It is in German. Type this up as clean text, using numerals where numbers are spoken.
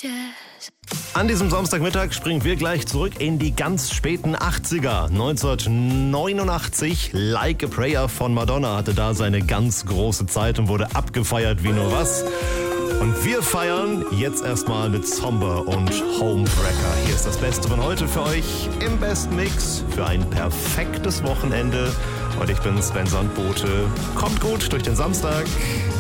An diesem Samstagmittag springen wir gleich zurück in die ganz späten 80er. 1989, Like a Prayer von Madonna hatte da seine ganz große Zeit und wurde abgefeiert wie nur was. Und wir feiern jetzt erstmal mit Somber und Homewrecker. Hier ist das Beste von heute für euch im Best Mix für ein perfektes Wochenende. Und ich bin Sven Sandbote. Kommt gut durch den Samstag.